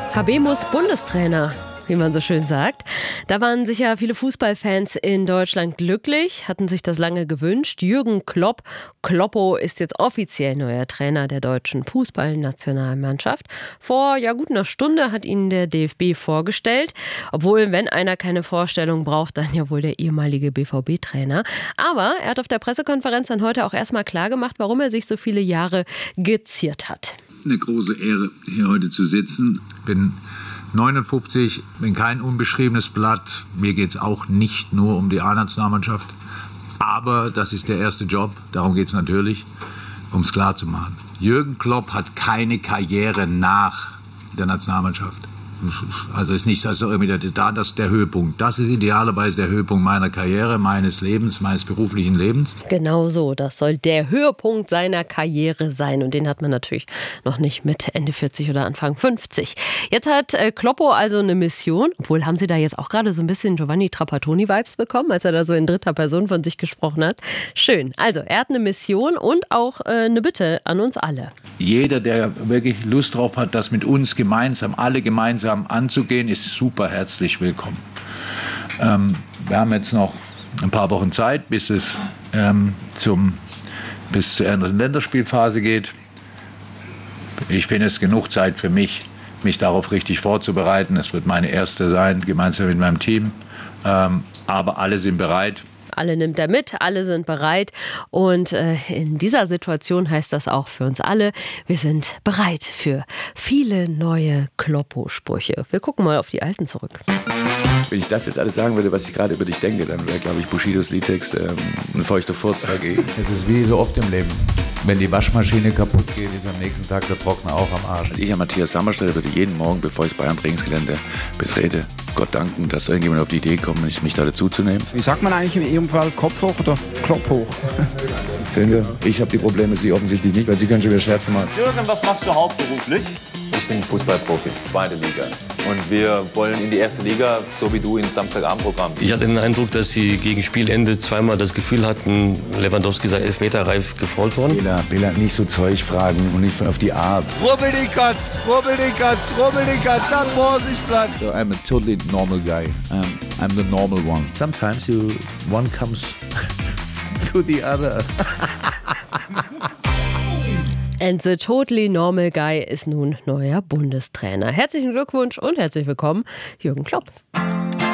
Habemus Bundestrainer, wie man so schön sagt. Da waren sicher viele Fußballfans in Deutschland glücklich, hatten sich das lange gewünscht. Jürgen Klopp, Kloppo, ist jetzt offiziell neuer Trainer der deutschen Fußballnationalmannschaft. Vor gut einer Stunde hat ihn der DFB vorgestellt. Obwohl, wenn einer keine Vorstellung braucht, dann ja wohl der ehemalige BVB-Trainer. Aber er hat auf der Pressekonferenz dann heute auch erstmal klargemacht, warum er sich so viele Jahre geziert hat. Eine große Ehre, hier heute zu sitzen. Bin 59, bin kein unbeschriebenes Blatt. Mir geht es auch nicht nur um die A-Nationalmannschaft. Aber das ist der erste Job. Darum geht es natürlich, um es klar zu machen. Jürgen Klopp hat keine Karriere nach der Nationalmannschaft. Also ist nicht also irgendwie der Höhepunkt. Das ist idealerweise der Höhepunkt meiner Karriere, meines Lebens, meines beruflichen Lebens. Genau so, das soll der Höhepunkt seiner Karriere sein. Und den hat man natürlich noch nicht mit Ende 40 oder Anfang 50. Jetzt hat Kloppo also eine Mission. Obwohl, haben Sie da jetzt auch gerade so ein bisschen Giovanni Trapattoni-Vibes bekommen, als er da so in dritter Person von sich gesprochen hat? Schön. Also, er hat eine Mission und auch eine Bitte an uns alle. Jeder, der wirklich Lust drauf hat, das mit uns gemeinsam, alle gemeinsam anzugehen, ist super herzlich willkommen. Wir haben jetzt noch ein paar Wochen Zeit, bis es bis zur ersten Länderspielphase geht. Ich finde es genug Zeit für mich darauf richtig vorzubereiten. Es wird meine erste sein, gemeinsam mit meinem Team. Aber alle sind bereit. Alle nimmt er mit, alle sind bereit. Und in dieser Situation heißt das auch für uns alle, wir sind bereit für viele neue Kloppo-Sprüche. Wir gucken mal auf die alten zurück. Wenn ich das jetzt alles sagen würde, was ich gerade über dich denke, dann wäre, glaube ich, Bushidos Liedtext ein feuchter Furz dagegen. Es ist wie so oft im Leben. Wenn die Waschmaschine kaputt geht, ist am nächsten Tag der Trockner auch am Arsch. Also ich, Matthias Sammersteller, würde jeden Morgen, bevor ich das Bayern-Trainingsgelände betrete, Gott danken, dass irgendjemand auf die Idee gekommen ist, mich da dazuzunehmen. Wie sagt man eigentlich in Ihrem Fall, Kopf hoch oder Klopp hoch? Finde, ich habe die Probleme, Sie offensichtlich nicht, weil Sie können schon wieder Scherze machen. Jürgen, was machst du hauptberuflich? Ich bin Fußballprofi, 2. Liga. Und wir wollen in die 1. Liga, so wie du, ins Samstagabendprogramm. Ich hatte den Eindruck, dass sie gegen Spielende zweimal das Gefühl hatten, Lewandowski sei elfmeterreif gefault worden. Bela, nicht so Zeug fragen und nicht auf die Art. Rubbel die Katz, am Vorsichtsplatz. So I'm a totally normal guy. I'm the normal one. Sometimes one comes to the other. And the totally normal guy ist nun neuer Bundestrainer. Herzlichen Glückwunsch und herzlich willkommen, Jürgen Klopp.